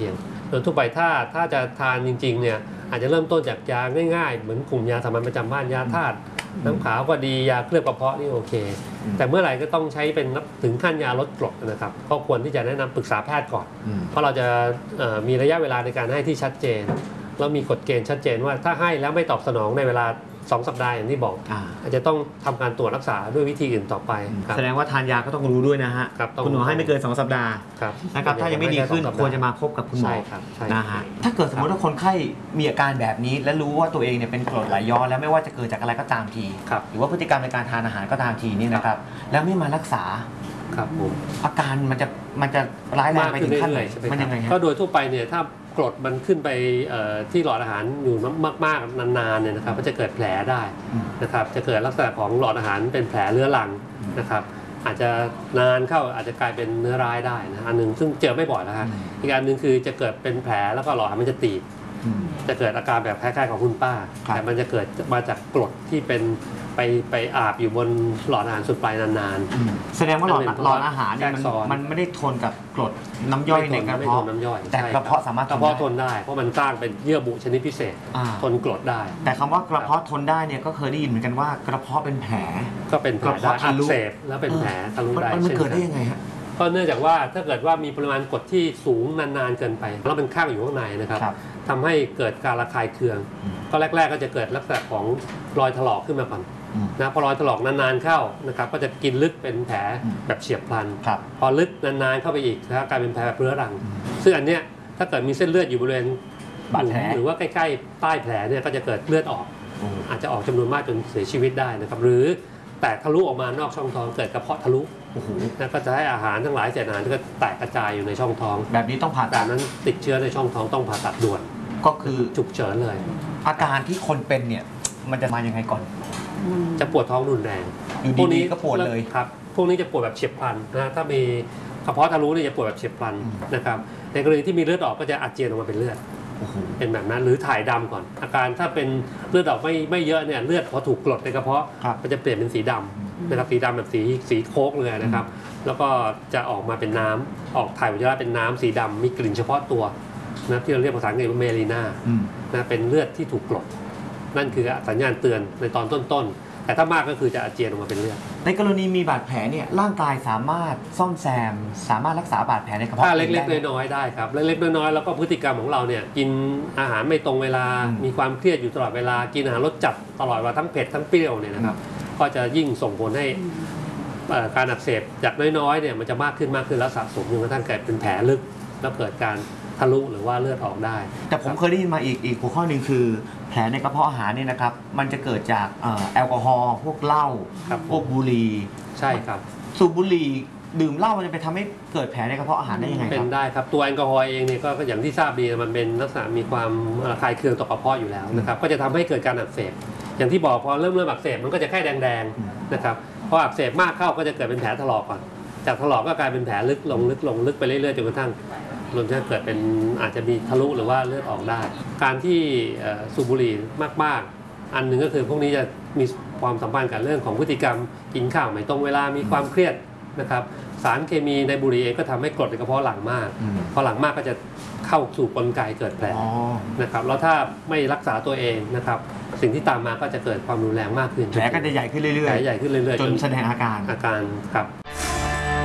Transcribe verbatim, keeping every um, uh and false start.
คียงโดยทั่วไปถ้าถ้าจะทานจริงๆเนี่ยอาจจะเริ่มต้นจากยาง่ายๆเหมือนกลุ่มยาสามัญประจำบ้านยาธาตุน้ำขาวก็ดียาเคลือบกระเพาะนี่โอเคแต่เมื่อไหร่ก็ต้องใช้เป็นถึงขั้นยาลดกรดนะครับก็ควรที่จะแนะนำปรึกษาแพทย์ก่อนเพราะเราจะมีระยะเวลาในการให้ที่ชัดเจนแล้วมีกฎเกณฑ์ชัดเจนว่าถ้าให้แล้วไม่ตอบสนองในเวลาสองสัปดาห์อย่างที่บอก อ, อาจจะต้องทำการตรวจรักษาด้วยวิธีอื่นต่อไปแสดงว่าทานยาก็ต้องรู้ด้วยนะฮะคุณหมอให้ไม่เกินสองสัปดาห์นะครับถ้ายังไม่ดีขึ้นควรจะมาพบกับคุณหมอนะฮะถ้าเกิดสมมติว่าคนไข้มีอาการแบบนี้และรู้ว่าตัวเองเนี่ยเป็นกรดไหลย้อนแล้วไม่ว่าจะเกิดจากอะไรก็ตามทีหรือว่าพฤติกรรมในการทานอาหารก็ตามทีนี่นะครับแล้วไม่มารักษาครับผมอาการมันจะมันจะร้ายแรงไปถึงขั้นไหนมันยังไงก็โดยทั่วไปเนี่ยถ้ากรดมันขึ้นไปที่หลอดอาหารอยู่มากๆนานๆเนี่ยนะครับก็จะเกิดแผลได้นะครับจะเกิดลักษณะของหลอดอาหารเป็นแผลเรื้อรังนะครับอาจจะนานเข้าอาจจะกลายเป็นเนื้อร้ายได้นะอันหนึ่งซึ่งเจอไม่บ่อยนะฮะอีกอันหนึ่งคือจะเกิดเป็นแผลแล้วก็หลอดอาหารมันจะตีบจะเกิดอาการแบบคล้ายๆของคุณป้าแต่มันจะเกิดมาจากกรดที่เป็นไปไปอาบอยู่บนหลอดอาหารสุดปลายนานๆแสดงว่าหลอดหลอดอาหารเนี่ยมันมันไม่ได้ทนกับกรดน้ำย่อยในกระเพาะแต่กระเพาะสามารถกระเพาะทนได้เพราะมันสร้างเป็นเยื่อบุชนิดพิเศษทนกรดได้แต่คำว่ากระเพาะทนได้เนี่ยก็เคยได้ยินเหมือนกันว่ากระเพาะเป็นแผลก็เป็นแผลอักเสบแล้วเป็นแผลทะลุได้มันเกิดได้ยังไงฮะก็เนื่องจากว่าถ้าเกิดว่ามีปริมาณกรดที่สูงนานๆเกินไปแล้วมันข้างอยู่ข้างในนะครับทำให้เกิดการระคายเคืองก็แรกๆก็จะเกิดลักษณะของรอยถลอกขึ้นมาก่อนนะพอรอยถลอกนานๆเข้านะครับก็จะกินลึกเป็นแผลแบบเฉียบพลันพอลึกนานๆเข้าไปอีกนะกลายเป็นแผลแบบเรื้อรังซึ่งอันเนี้ยถ้าเกิดมีเส้นเลือดอยู่บริเวณบาดแผลหรือว่าใกล้ๆใต้แผลเนี่ยก็จะเกิดเลือดออกอาจจะออกจำนวนมากจนเสียชีวิตได้นะครับหรือแตกทะลุออกมานอกช่องท้องเกิดกระเพาะทะลุแล้วก็จะให้อาหารทั้งหลายเศษอาหารก็แตกกระจายอยู่ในช่องท้องแบบนี้ต้องผ่าตัดนั้นติดเชื้อในช่องท้องต้องผ่าตัดด่วนก็คือฉุกเฉินเลยอาการที่คนเป็นเนี่ยมันจะมายังไงก่อนจะปวดท้องรุนแรงพวกนี้ก็ปวดเลยครับพวกนี้จะปวดแบบเฉียบพลันนะถ้ามีกระเพาะทะลุเนี่ยจะปวดแบบเฉียบพลันนะครับในกรณีที่มีเลือดออกก็จะอาเจียนออกมาเป็นเลือดเป็นแบบนั้นหรือถ่ายดำก่อนอาการถ้าเป็นเลือดออกไม่ไม่เยอะเนี่ยเลือดพอถูกกรดในกระเพาะมันจะเปลี่ยนเป็นสีดำนะครับสีดำแบบสีสีโค้กเลยนะครับแล้วก็จะออกมาเป็นน้ำออกถ่ายอุจจาระเป็นน้ำสีดำมีกลิ่นเฉพาะตัวนะที่เราเรียกภาษาอังกฤษว่าเมลีนานะเป็นเลือดที่ถูกกรดนั่นคือสัญญาณเตือนในตอนต้นๆแต่ถ้ามากก็คือจะอาเจียนออกมาเป็นเลือดในกรณีมีบาดแผลเนี่ยร่างกายสามารถซ่อมแซมสามารถรักษาบาดแผลในกระเพาะถ้าเล็กๆน้อยๆได้ครับเล็กๆน้อยๆแล้วก็พฤติกรรมของเราเนี่ยกินอาหารไม่ตรงเวลามีความเครียดอยู่ตลอดเวลากินอาหารรสจัดตลอดเวลาทั้งเผ็ดทั้งเปรี้ยวเนี่ยนะครับก็จะยิ่งส่งผลให้การอักเสบจากน้อยๆเนี่ยมันจะมากขึ้นมากขึ้นแล้วสะสมจนกระทั่งเกิดเป็นแผลลึกแล้วเกิดการทะลุหรือว่าเลือดออกได้แต่ผมเคยได้ยินมาอีกอีกหัวข้อหนึ่งคือแผลในกระเพาะอาหารเนี่ยนะครับมันจะเกิดจากแอลกอฮอล์พวกเหล้าพวกบุหรี่ใช่ครับสูบบุหรี่ดื่มเหล้ามันจะไปทำให้เกิดแผลในกระเพาะอาหารได้ยังไงครับเป็นได้ครับตัวแอลกอฮอล์เองเนี่ยก็อย่างที่ทราบดีมันเป็นลักษณะมีความระคายเคืองต่อกระเพาะอยู่แล้วนะครับก็จะทำให้เกิดการอักเสบอย่างที่บอกพอเริ่มเริ่มอักเสบมันก็จะแค่แดงๆนะครับพออักเสบมากเข้าก็จะเกิดเป็นแผลถลอกก่อนจากถลอกก็กลายเป็นแผลลึกลงลึกลงลึกไปเรื่อยๆจนกระทั่งรวมถึงเกิดเป็นอาจจะมีทะลุหรือว่าเลือดออกได้การที่สูบบุหรี่มากๆอันหนึ่งก็คือพวกนี้จะมีความสัมพันธ์กับเรื่องของพฤติกรรมกินข้าวไม่ตรงเวลามีความเครียดนะครับสารเคมีในบุหรี่เองก็ทำให้กรดในกระเพาะหลั่งมากพอหลั่งมากก็จะเข้าสู่กลไกเกิดแผลนะครับแล้วถ้าไม่รักษาตัวเองนะครับสิ่งที่ตามมาก็จะเกิดความรุนแรงมากขึ้นแผลก็จะใหญ่ขึ้นเรื่อยๆใหญ่ขึ้นเรื่อยๆจนแสดงอาการอาการครับ